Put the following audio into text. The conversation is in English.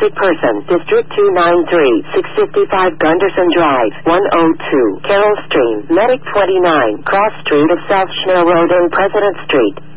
wanted person, District 293, 655 Gunderson Drive, 102, Carroll Stream, Medic 29, Cross Street of South Schnell Road and President Street.